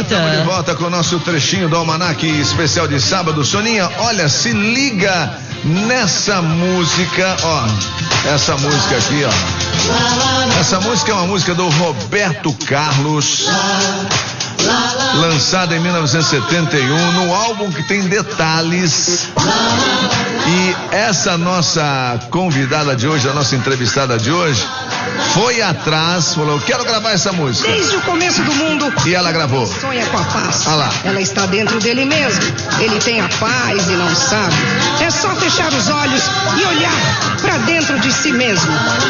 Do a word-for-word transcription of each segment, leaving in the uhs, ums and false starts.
volta. Estamos de volta com o nosso trechinho do Almanac especial de sábado. Soninha, olha, se liga nessa música, ó. Essa música aqui, ó. Essa música é uma música do Roberto Carlos, lançada em mil novecentos e setenta e um, no álbum que tem detalhes. E essa nossa convidada de hoje, a nossa entrevistada de hoje, foi atrás, falou, quero gravar essa música. Desde o começo do mundo. E ela gravou. Sonha com a paz. Ah lá. Ela está dentro dele mesmo. Ele tem a paz e não sabe. É só fechar os olhos e olhar para dentro de si mesmo.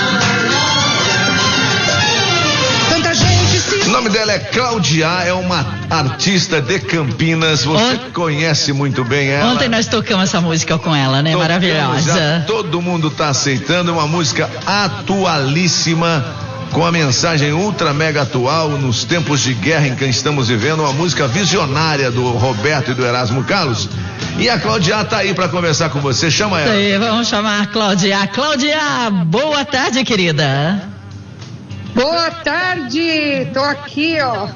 Tanta gente se... O nome dela é Cláudia, é uma artista de Campinas, você Ont... conhece muito bem ela. Ontem nós tocamos essa música com ela, né? Tocamos, maravilhosa. Já, todo mundo tá aceitando, uma música atualíssima, com a mensagem ultra mega atual, nos tempos de guerra em que estamos vivendo, uma música visionária do Roberto e do Erasmo Carlos. E a Cláudia tá aí para conversar com você, chama ela. Isso aí, vamos chamar a Cláudia. Cláudia, boa tarde, querida. Boa tarde, tô aqui, ó.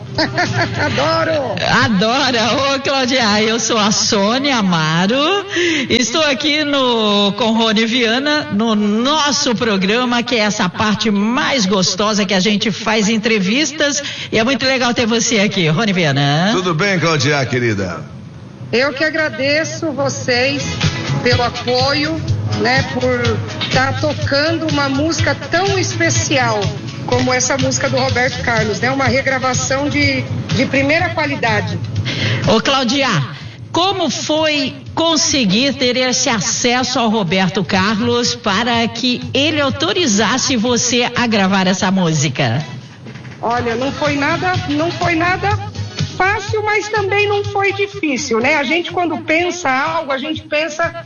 Adoro. Adora, ô Cláudia, eu sou a Sônia Amaro, estou aqui no com Rony Viana, no nosso programa, que é essa parte mais gostosa que a gente faz entrevistas, e é muito legal ter você aqui, Rony Viana. Tudo bem, Cláudia, querida? Eu que agradeço vocês pelo apoio, né, por estar tocando uma música tão especial como essa música do Roberto Carlos, né? Uma regravação de, de primeira qualidade. Ô Cláudia, como foi conseguir ter esse acesso ao Roberto Carlos para que ele autorizasse você a gravar essa música? Olha, não foi nada, não foi nada fácil, mas também não foi difícil, né? A gente, quando pensa algo, a gente pensa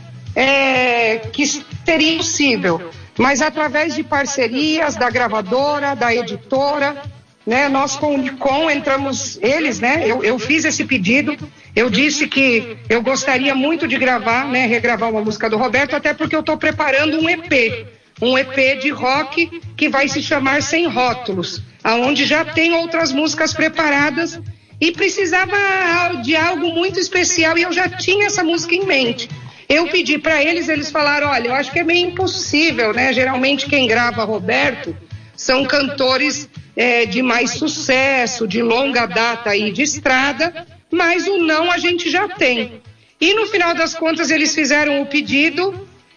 é, que seria possível. Mas através de parcerias da gravadora, da editora, né? Nós com o Unicom entramos, eles, né? Eu, eu fiz esse pedido, eu disse que eu gostaria muito de gravar, né? Regravar uma música do Roberto, até porque eu estou preparando um E P, um E P de rock que vai se chamar Sem Rótulos, aonde já tem outras músicas preparadas e precisava de algo muito especial e eu já tinha essa música em mente. Eu pedi para eles, eles falaram, olha, eu acho que é meio impossível, né? Geralmente quem grava Roberto são cantores é, de mais sucesso, de longa data aí de estrada, mas o não a gente já tem. E no final das contas eles fizeram o pedido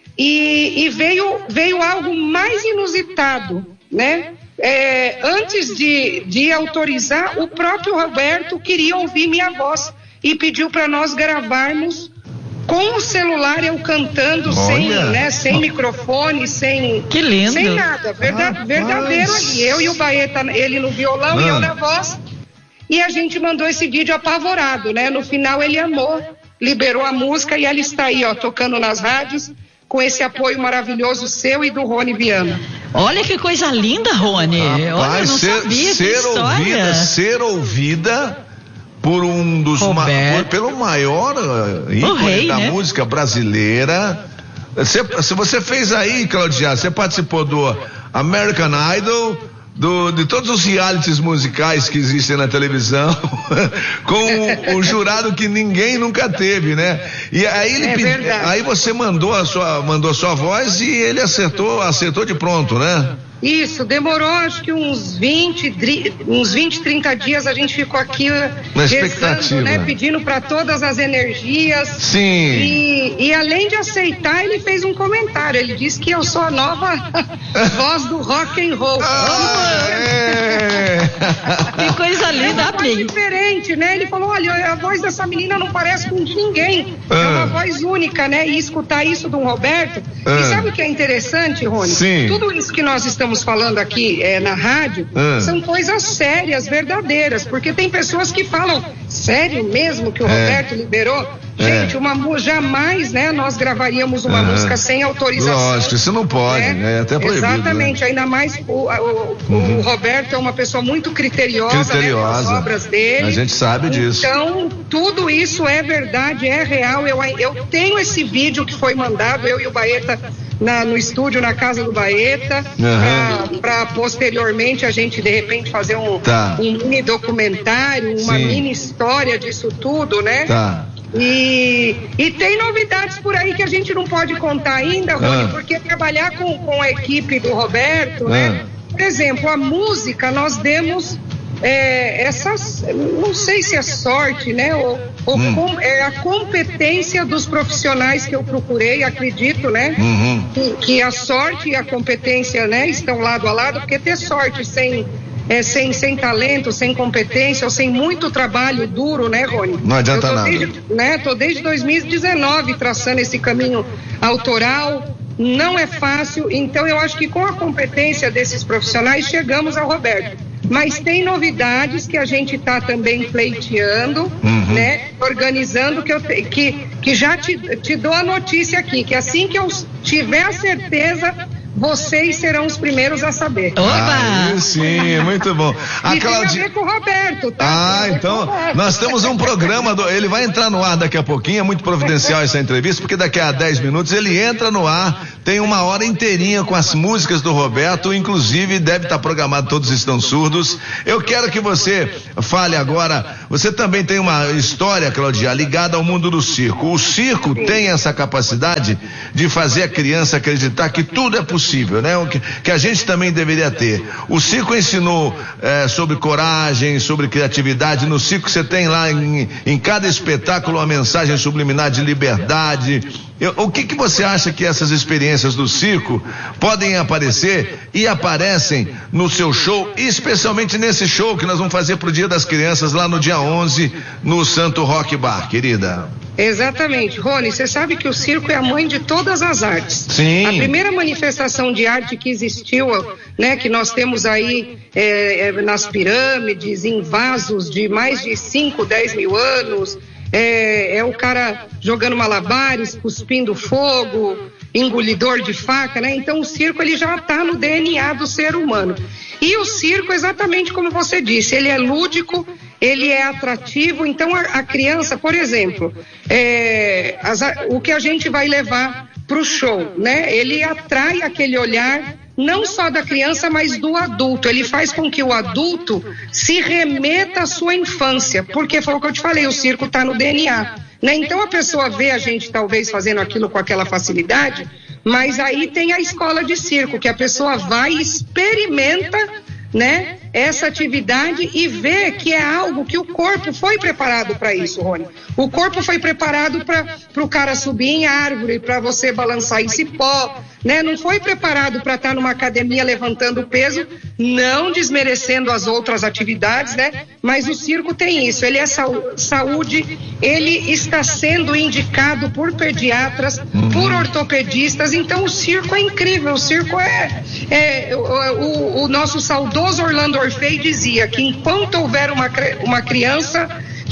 e, e veio, veio algo mais inusitado, né? É, antes de, de autorizar, o próprio Roberto queria ouvir minha voz e pediu para nós gravarmos com o celular, eu cantando sem, né, sem microfone, sem, que lindo. Sem nada, verdade, verdadeiro ali. Eu e o Baeta, ele no violão e eu na voz. E a gente mandou esse vídeo apavorado, né? No final ele amou, liberou a música e ela está aí, ó, tocando nas rádios, com esse apoio maravilhoso seu e do Rony Viana. Olha que coisa linda, Rony. Rapaz, Olha, eu não ser, sabia ser que história. ouvida, ser ouvida por um dos ma, por, pelo maior uh, ícone rei, da né? música brasileira. Você, se você fez aí, Cláudia, você participou do American Idol, do, de todos os realities musicais que existem na televisão, com o, o jurado que ninguém nunca teve, né? E aí ele é pedi, aí você mandou a sua mandou a sua voz e ele acertou, acertou de pronto, né? Isso, demorou acho que uns vinte, uns vinte, trinta dias a gente ficou aqui na rezando, né, pedindo para todas as energias. Sim. E, e além de aceitar, ele fez um comentário. Ele disse que eu sou a nova voz do rock and roll. Ah, é. Que coisa linda, é uma voz diferente, né? Ele falou, olha, a voz dessa menina não parece com de ninguém. Ah. É uma voz única, né? E escutar isso do Roberto. Ah. E sabe o que é interessante, Rony? Sim. Tudo isso que nós estamos Estamos falando aqui é, na rádio, ah. são coisas sérias, verdadeiras, porque tem pessoas que falam, sério mesmo que o é. Roberto liberou? Gente, é. uma, jamais, né, nós gravaríamos uma uhum. música sem autorização. Lógico, isso não pode, né? É até proibido. Exatamente, né? Ainda mais o, o, uhum. o Roberto é uma pessoa muito criteriosa, criteriosa. Né, com as obras dele. A gente sabe disso. Então, tudo isso é verdade, é real. Eu, eu tenho esse vídeo que foi mandado, eu e o Baeta na, no estúdio na Casa do Baeta, uhum. para posteriormente a gente de repente fazer um, tá. um mini documentário, uma Sim. mini história disso tudo, né? Tá. E, e tem novidades por aí que a gente não pode contar ainda, Rony, ah. porque trabalhar com, com a equipe do Roberto, ah. né? Por exemplo, a música nós demos é, essas, não sei se é sorte, né? Ou, ou hum. com, é a competência dos profissionais que eu procurei, acredito, né? Uhum. Que, que a sorte e a competência, né, estão lado a lado, porque ter sorte sem É, sem, sem talento, sem competência ou sem muito trabalho duro, né, Rony? Não adianta eu tô nada. Desde, né, tô desde dois mil e dezenove traçando esse caminho autoral, não é fácil, então eu acho que com a competência desses profissionais chegamos ao Roberto. Mas tem novidades que a gente está também pleiteando, uhum. né, organizando, que, eu te, que, que já te, te dou a notícia aqui, que assim que eu tiver a certeza, vocês serão os primeiros a saber. Opa! Ah, sim, muito bom. A e Claudi... tem a ver com o Roberto, tá? Ah, então, nós temos um programa, do... ele vai entrar no ar daqui a pouquinho, é muito providencial essa entrevista, porque daqui a dez minutos ele entra no ar, tem uma hora inteirinha com as músicas do Roberto, inclusive deve estar programado Todos Estão Surdos. Eu quero que você fale agora, você também tem uma história, Claudia, ligada ao mundo do circo. O circo sim. tem essa capacidade de fazer a criança acreditar que tudo é possível. Possível, né? O que, que a gente também deveria ter. O circo ensinou é, sobre coragem, sobre criatividade. No circo você tem lá em, em cada espetáculo uma mensagem subliminar de liberdade. Eu, o que que você acha que essas experiências do circo podem aparecer e aparecem no seu show, especialmente nesse show que nós vamos fazer pro Dia das Crianças lá no dia onze no Santo Rock Bar, querida? Exatamente, Rony, você sabe que o circo é a mãe de todas as artes. Sim. A primeira manifestação de arte que existiu, né, que nós temos aí é, é, nas pirâmides, em vasos de mais de cinco, dez mil anos, é, é o cara jogando malabares, cuspindo fogo, engolidor de faca, né? Então o circo ele já está no D N A do ser humano. E o circo, exatamente como você disse, ele é lúdico, ele é atrativo, então a, a criança, por exemplo, é, as, o que a gente vai levar para o show, né? Ele atrai aquele olhar não só da criança, mas do adulto. Ele faz com que o adulto se remeta à sua infância, porque foi o que eu te falei, o circo está no D N A, né? Então a pessoa vê a gente talvez fazendo aquilo com aquela facilidade, mas aí tem a escola de circo, que a pessoa vai e experimenta, né, essa atividade e vê que é algo que o corpo foi preparado para isso, Rony. O corpo foi preparado para o cara subir em árvore, para você balançar em cipó, né? Não foi preparado para estar numa academia levantando peso, não desmerecendo as outras atividades, né? Mas o circo tem isso, ele é saúde, ele está sendo indicado por pediatras, por ortopedistas, então o circo é incrível, o circo é, é o, o, o nosso saudoso Orlando Orfei dizia que enquanto houver uma, uma criança,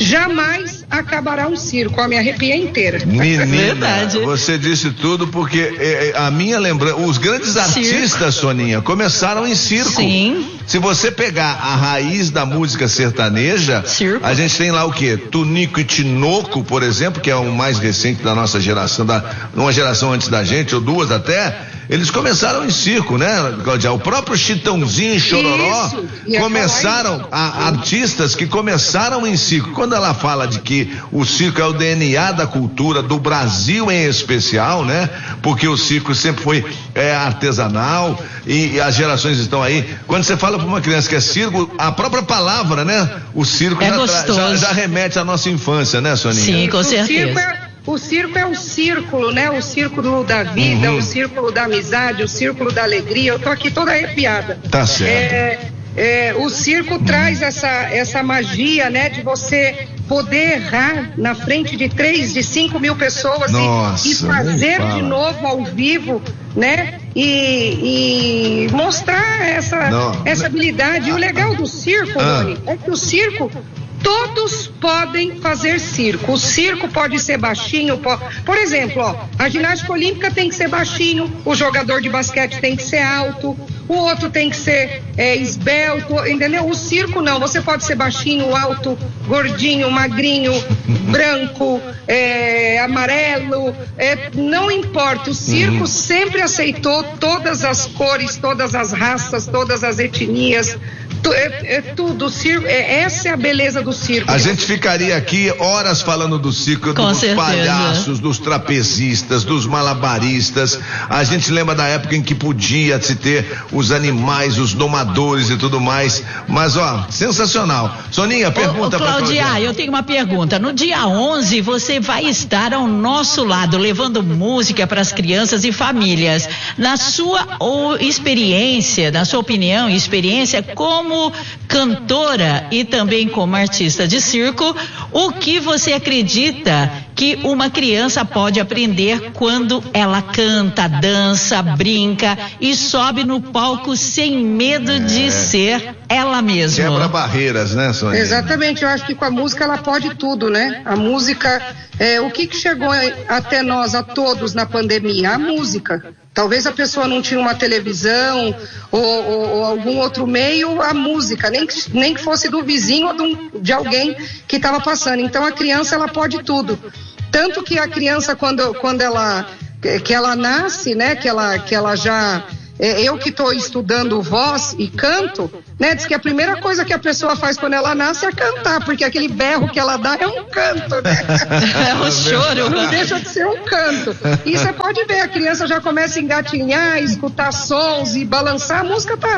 jamais acabará um circo. Eu me arrepiei inteira. Menina, verdade. Você disse tudo porque é, a minha lembrança, os grandes artistas, circo. Soninha, começaram em circo. Sim. Se você pegar a raiz da música sertaneja, circo. A gente tem lá o quê? Tunico e Tinoco, por exemplo, que é o mais recente da nossa geração, da, uma geração antes da gente, ou duas até. Eles começaram em circo, né, Claudia? O próprio Chitãozinho e Chororó isso, começaram, a, artistas que começaram em circo. Quando ela fala de que o circo é o D N A da cultura do Brasil em especial, né? Porque o circo sempre foi é, artesanal e, e as gerações estão aí. Quando você fala para uma criança que é circo, a própria palavra, né? O circo é já, já, já remete à nossa infância, né, Soninha? Sim, com certeza. O circo é um círculo, né? O círculo da vida, uhum. o círculo da amizade, o círculo da alegria. Eu tô aqui toda arrepiada. Tá certo. É, é, o circo uhum. traz essa, essa magia, né? De você poder errar na frente de três, de cinco mil pessoas Nossa, e, e fazer de novo ao vivo, né? E, e mostrar essa, essa habilidade. E o legal do circo, ah. Rony, é que o circo... Todos podem fazer circo. O circo pode ser baixinho. Pode... Por exemplo, ó, a ginástica olímpica tem que ser baixinho, o jogador de basquete tem que ser alto, o outro tem que ser é, esbelto, entendeu? O circo não, você pode ser baixinho, alto, gordinho, magrinho, branco, é, amarelo, é, não importa, o circo uhum. sempre aceitou todas as cores, todas as raças, todas as etnias, É, é tudo, circo, é, essa é a beleza do circo. A gente ficaria aqui horas falando do circo, Com dos certeza. palhaços, dos trapezistas, dos malabaristas. A gente lembra da época em que podia se ter os animais, os domadores e tudo mais. Mas, ó, sensacional. Soninha, pergunta para Claudia. Claudia, eu tenho uma pergunta. No dia onze, você vai estar ao nosso lado, levando música para as crianças e famílias. Na sua ou, experiência, na sua opinião e experiência, como cantora e também como artista de circo, o que você acredita que uma criança pode aprender quando ela canta, dança, brinca e sobe no palco sem medo é. de ser ela mesma? Quebra barreiras, né, Sônia? Exatamente, eu acho que com a música ela pode tudo, né? A música, é, o que que chegou até nós, a todos na pandemia? A música. Talvez a pessoa não tinha uma televisão ou, ou, ou algum outro meio, a música, nem que, nem que fosse do vizinho ou de, um, de alguém que estava passando. Então a criança, ela pode tudo. Tanto que a criança, quando, quando ela, que ela nasce, né, que ela, que ela já... É, eu que estou estudando voz e canto, né, diz que a primeira coisa que a pessoa faz quando ela nasce é cantar, porque aquele berro que ela dá é um canto, né? É um choro. Não deixa de ser um canto. E você pode ver, a criança já começa a engatinhar, escutar sons e balançar. A música tá,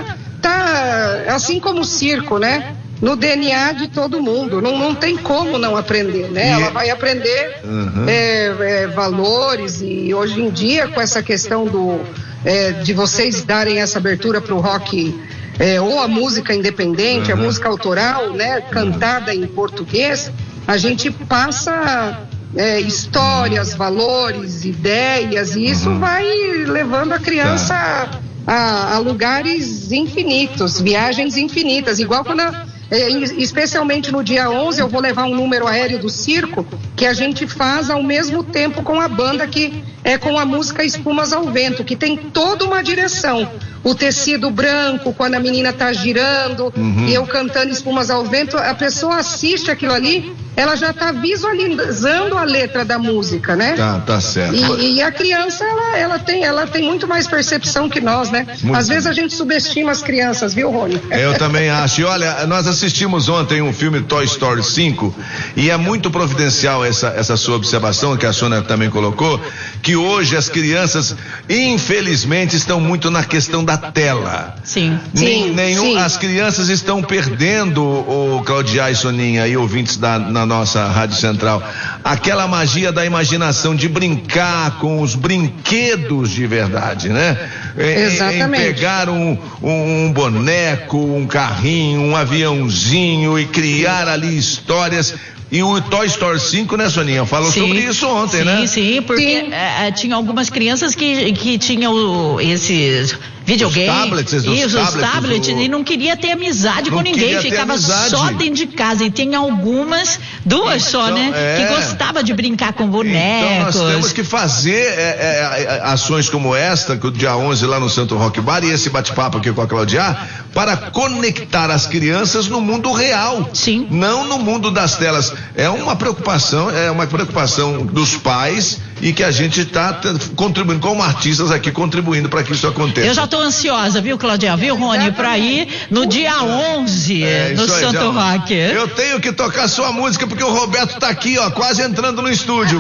tá assim como o circo, né? No D N A de todo mundo, não, não tem como não aprender, né? Ela vai aprender uhum. é, é, valores, e hoje em dia com essa questão do, é, de vocês darem essa abertura para o rock, é, ou a música independente, uhum. a música autoral, né? Cantada em português, a gente passa é, histórias, valores, ideias, e isso uhum. vai levando a criança tá. a, a lugares infinitos, viagens infinitas, igual quando a É, especialmente no dia onze, eu vou levar um número aéreo do circo que a gente faz ao mesmo tempo com a banda, que é com a música Espumas ao Vento, que tem toda uma direção. O tecido branco, quando a menina tá girando, uhum. e eu cantando Espumas ao Vento, a pessoa assiste aquilo ali, ela já tá visualizando a letra da música, né? Tá, tá certo. E, e a criança, ela, ela, tem, ela tem muito mais percepção que nós, né? Muito. Às vezes a gente subestima as crianças, viu, Rony? Eu também acho. E olha, nós assistimos ontem um filme Toy Story cinco, e é muito providencial essa, essa sua observação, que a Sônia também colocou, que hoje as crianças, infelizmente, estão muito na questão da tela. Sim. Nem, sim, nenhum, sim. As crianças estão perdendo, o Claudia e Soninha e ouvintes da, na nossa Rádio Central, aquela magia da imaginação, de brincar com os brinquedos de verdade, né? Exatamente. Em pegar um, um, um boneco, um carrinho, um aviãozinho e criar ali histórias. E o Toy Story cinco, né, Soninha? Falou sim, sobre isso ontem, sim, né? Sim, sim, porque sim. É, tinha algumas crianças que, que tinham esses videogames. Os tablets, os isso, tablets, os tablets, o... e não queria ter amizade não com ninguém, ficava amizade. só dentro de casa. E tem algumas, duas então, só, né? É... que gostava de brincar com bonecos. Então nós temos que fazer é, é, ações como esta, que o dia onze lá no Santo Rock Bar, e esse bate-papo aqui com a Claudia, para conectar as crianças no mundo real. Sim. Não no mundo das telas. É uma preocupação, é uma preocupação dos pais, e que a gente está contribuindo, como artistas aqui, contribuindo para que isso aconteça. Eu já estou ansiosa, viu, Claudia, viu, Rony, para ir no dia onze, é, no aí, Santo Rock. Eu tenho que tocar sua música, porque o Roberto está aqui, ó, quase entrando no estúdio.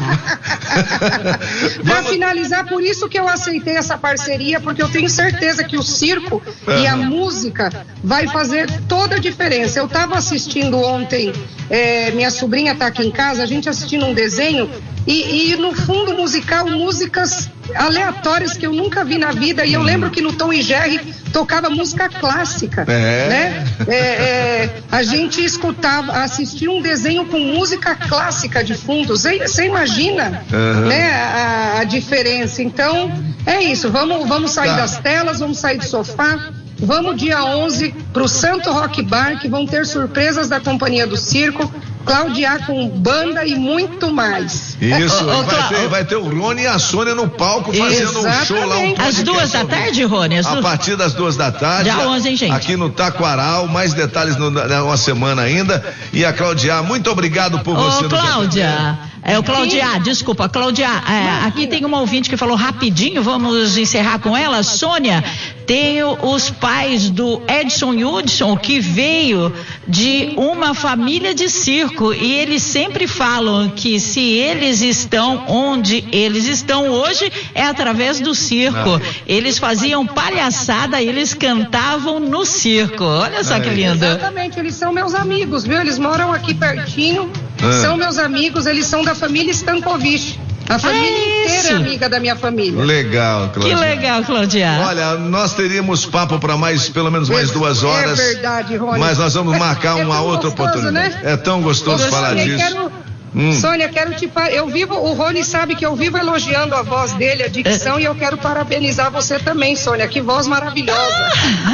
Para finalizar, por isso que eu aceitei essa parceria, porque eu tenho certeza que o circo uhum. e a música vai fazer toda a diferença. Eu estava assistindo ontem, é, minha sobrinha está aqui em casa, a gente assistindo um desenho, e, e no fundo musical, músicas aleatórias que eu nunca vi na vida, e eu lembro que no Tom e Jerry tocava música clássica, é. né? É, é, a gente escutava, assistia um desenho com música clássica de fundo, você imagina, uhum. né, a, a diferença. Então é isso, vamos, vamos sair tá. das telas, vamos sair do sofá Vamos dia onze pro Santo Rock Bar, que vão ter surpresas da Companhia do Circo, Claudia com banda e muito mais. Isso, Ô, ô, vai, Cla- ter, vai ter o Rony e a Sônia no palco fazendo um show lá. Um Às duas da tarde, Rony? Às A duas... partir das duas da tarde. Dia onze, hein, gente? Aqui no Taquaral, mais detalhes no, na, uma semana ainda. E a Claudia, muito obrigado por você. Ô, Cláudia, é o Claudia, desculpa, Claudia, é, aqui tem uma ouvinte que falou rapidinho, vamos encerrar com ela, Sônia, tem os pais do Edson Hudson, que veio de uma família de circo, e eles sempre falam que se eles estão onde eles estão hoje, é através do circo. Eles faziam palhaçada, eles cantavam no circo, olha só que lindo. Exatamente, eles são meus amigos, viu? Eles moram aqui pertinho, Ah. são meus amigos, eles são da família Stankovic. A família É inteira isso. é amiga da minha família. Legal, Que Claudia. legal, Claudia. Olha, nós teríamos papo para mais, pelo menos mais duas horas. É verdade, Rony. Mas nós vamos marcar É uma tão outra gostoso, oportunidade. né? É tão gostoso Ô, falar Sônia, disso. Quero, Hum. Sônia, quero te pa- eu vivo, o Rony sabe que eu vivo elogiando a voz dele, a dicção, e eu quero parabenizar você também, Sônia. Que voz maravilhosa.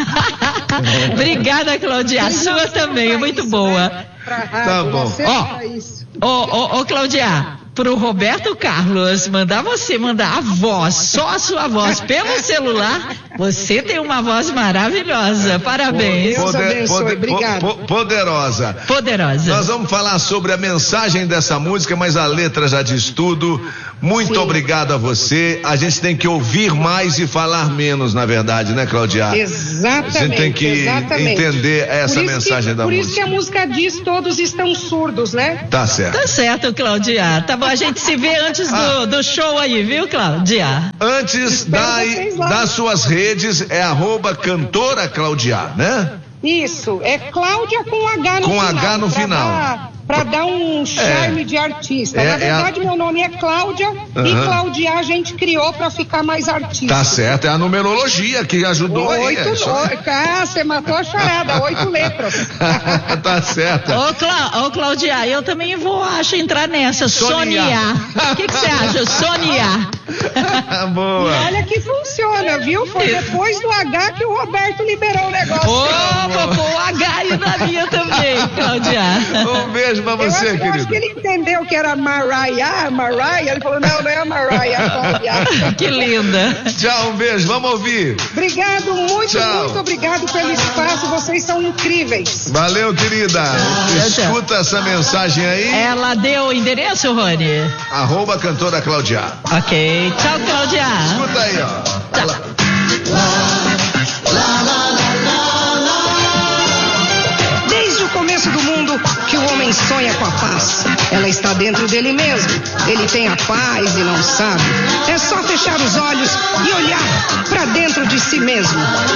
Obrigada, Claudia. A sua também, é muito boa. Pra rádio, Tá bom. nasceu Ó. pra isso. Ô, ô, ô, Claudia, pro Roberto Carlos mandar você mandar a voz, só a sua voz pelo celular, você tem uma voz maravilhosa. Parabéns. Deus abençoe, obrigado. po- poderosa. Poderosa. Nós vamos falar sobre a mensagem dessa música, mas a letra já diz tudo. Muito Sim. obrigado a você. A gente tem que ouvir mais e falar menos, na verdade, né, Claudia? Exatamente. A gente tem que exatamente. entender essa Por isso mensagem que, da por música. isso que a música diz: todos estão surdos, né? Tá certo. Tá certo, Claudia. Tá bom, a gente se vê antes do, do show aí, viu, Claudia? Antes, Espero da, vocês lá. das suas redes, é arroba cantora Claudia, né? Isso, é Cláudia com H no Com final. H no pra final. Dar, pra dar um charme É. de artista. É, Na é a- verdade, meu nome é Cláudia e Aham. Claudia a gente criou pra ficar mais artista. Tá certo, é a numerologia que ajudou aí. Oito, é só- oito, ah, você matou a charada, oito letras. Tá certo. Ô, Clá- ô, Claudia, eu também vou, acho, entrar nessa. Sonia. Sonia. O que que você acha? Sonia. Boa. E olha que funciona, viu? Foi depois do H que o Roberto liberou o negócio. Ô, vou pôr o H aí na minha também, Claudia. Um beijo pra Eu você, acho, eu acho querido. que ele entendeu que era Mariah, Mariah, ele falou, não, não é a Mariah, é a Cláudia. Que linda. Tchau, um beijo. Vamos ouvir. Obrigado, muito, Tchau. muito obrigado pelo espaço, vocês são incríveis. Valeu, querida. tchau. Escuta essa mensagem aí. Ela deu o endereço, Rony? Arroba cantora Claudia. Ok. Tchau, Claudia. Escuta aí, ó. Ela- Desde o começo do mundo que o homem sonha com a paz. Ela está dentro dele mesmo. Ele tem a paz e não sabe. É só fechar os olhos e olhar para dentro de si mesmo.